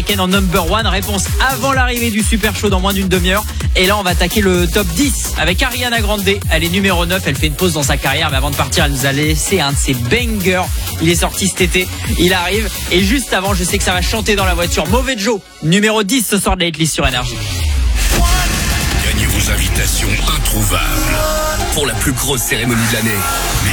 américaine en number 1. Réponse avant l'arrivée du Super Show dans moins d'une demi-heure. Et là, on va attaquer le top 10 avec Ariana Grande. Elle est numéro 9. Elle fait une pause dans sa carrière. Mais avant de partir, elle nous a laissé un de ses bangers. Il est sorti cet été. Il arrive. Et juste avant, je sais que ça va chanter dans la voiture. Mauvais Joe, numéro 10 ce soir de la hitlist sur Énergie. Gagnez vos invitations introuvables pour la plus grosse cérémonie de l'année.